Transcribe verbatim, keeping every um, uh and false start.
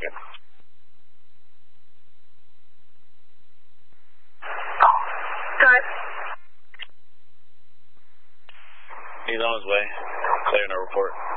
Good. Start. He's on his way. Clear no report.